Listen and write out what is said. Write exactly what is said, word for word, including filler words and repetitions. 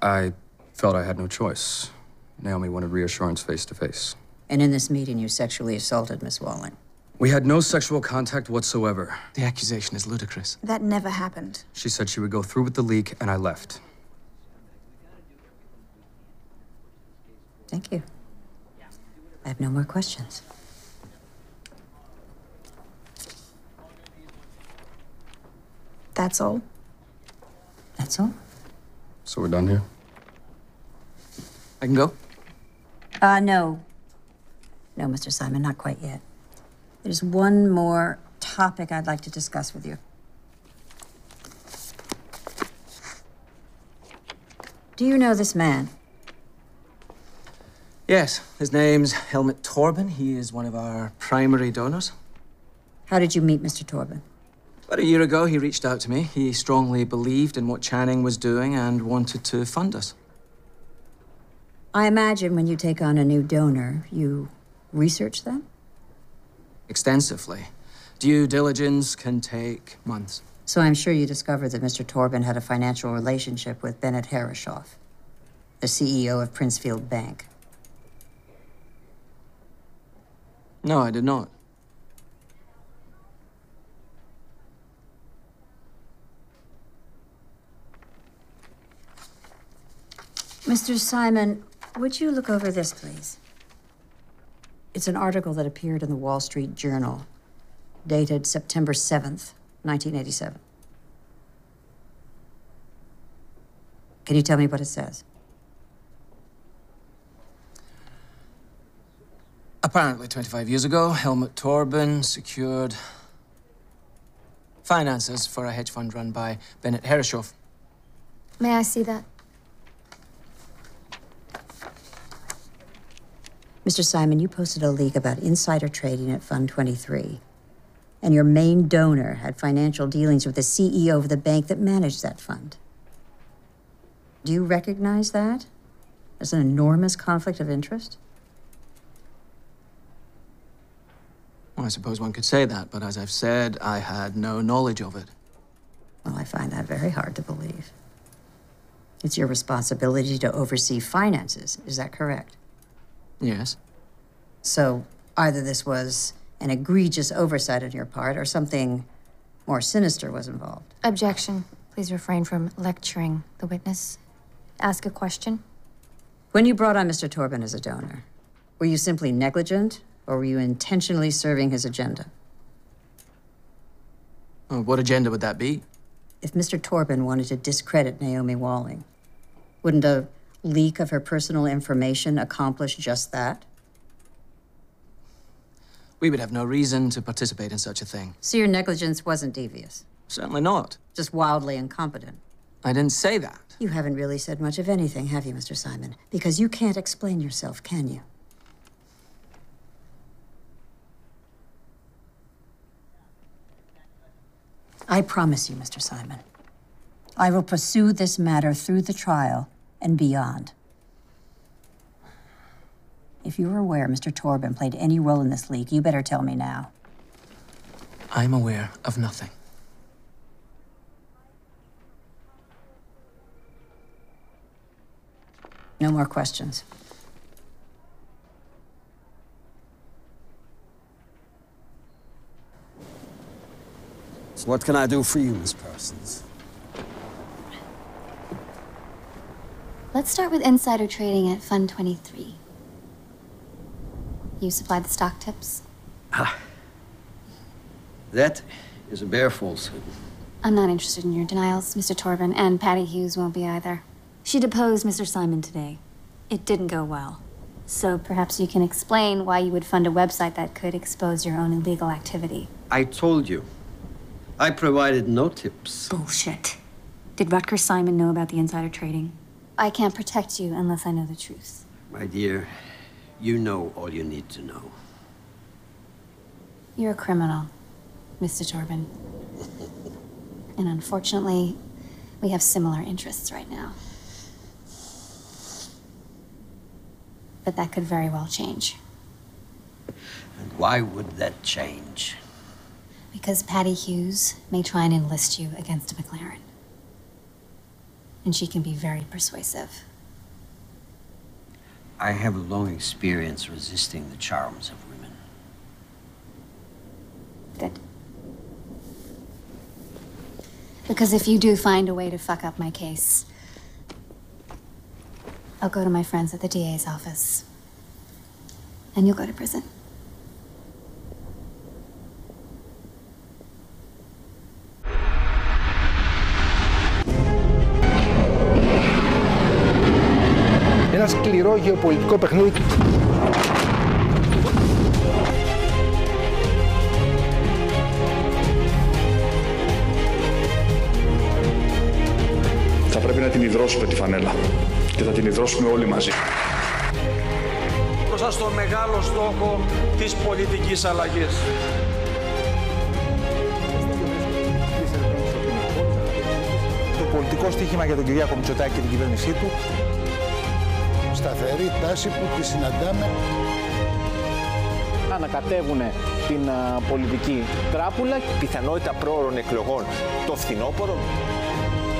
I felt I had no choice. Naomi wanted reassurance face to face. And in this meeting, you sexually assaulted Miss Walling. We had no sexual contact whatsoever. The accusation is ludicrous. That never happened. She said she would go through with the leak, and I left. Thank you. I have no more questions. That's all? That's all? So we're done here? I can go? Uh, no. No, Mister Simon, not quite yet. There's one more topic I'd like to discuss with you. Do you know this man? Yes, his name's Helmut Torben. He is one of our primary donors. How did you meet Mister Torben? About a year ago, he reached out to me. He strongly believed in what Channing was doing and wanted to fund us. I imagine when you take on a new donor, you research them? Extensively. Due diligence can take months. So I'm sure you discovered that Mister Torben had a financial relationship with Bennett Harrishoff, the C E O of Princefield Bank. No, I did not. Mister Simon, would you look over this, please? It's an article that appeared in the Wall Street Journal, dated September seventh, nineteen eighty-seven. Can you tell me what it says? Apparently, twenty-five years ago, Helmut Torben secured finances for a hedge fund run by Bennett Harrishoff. May I see that? Mister Simon, you posted a leak about insider trading at Fund twenty-three. And your main donor had financial dealings with the C E O of the bank that managed that fund. Do you recognize that as an enormous conflict of interest? Well, I suppose one could say that, but as I've said, I had no knowledge of it. Well, I find that very hard to believe. It's your responsibility to oversee finances, is that correct? Yes. So either this was an egregious oversight on your part or something more sinister was involved. Objection. Please refrain from lecturing the witness. Ask a question. When you brought on Mister Torben as a donor, were you simply negligent or were you intentionally serving his agenda? Oh, what agenda would that be? If Mister Torben wanted to discredit Naomi Walling, wouldn't a leak of her personal information accomplish just that? We would have no reason to participate in such a thing. So your negligence wasn't devious? Certainly not. Just wildly incompetent? I didn't say that. You haven't really said much of anything, have you, Mister Simon? Because you can't explain yourself, can you? I promise you, Mister Simon, I will pursue this matter through the trial and beyond. If you're aware Mister Torben played any role in this leak, you better tell me now. I'm aware of nothing. No more questions. So what can I do for you, Miss Parsons? Let's start with insider trading at Fund twenty-three. You supply the stock tips? Ah. That is a bare falsehood. I'm not interested in your denials, Mister Torben, and Patty Hughes won't be either. She deposed Mister Simon today. It didn't go well. So perhaps you can explain why you would fund a website that could expose your own illegal activity. I told you. I provided no tips. Bullshit. Did Rutger Simon know about the insider trading? I can't protect you unless I know the truth. My dear, you know all you need to know. You're a criminal, Mister Torben. And unfortunately, we have similar interests right now. But that could very well change. And why would that change? Because Patty Hughes may try and enlist you against McLaren. and she can be very persuasive. I have a long experience resisting the charms of women. Good. Because if you do find a way to fuck up my case, I'll go to my friends at the D A's office. And you'll go to prison. Ένα σκληρό γεωπολιτικό παιχνίδι. Θα πρέπει να την υδρώσουμε τη φανέλα και θα την υδρώσουμε όλοι μαζί. Μπροστά στο μεγάλο στόχο της πολιτικής αλλαγής. Το πολιτικό στοίχημα για τον Κυριάκο Μητσοτάκη και την κυβέρνησή του. Σταθερή τάση που τη συναντάμε. Ανακατεύουν την α, πολιτική τράπουλα. Πιθανότητα πρόωρων εκλογών το φθινόπωρο.